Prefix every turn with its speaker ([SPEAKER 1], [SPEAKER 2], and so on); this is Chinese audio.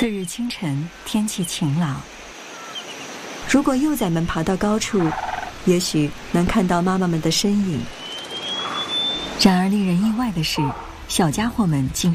[SPEAKER 1] 次日清晨，天气晴朗。如果幼崽们爬到高处，也许能看到妈妈们的身影。然而令人意外的是，小家伙们竟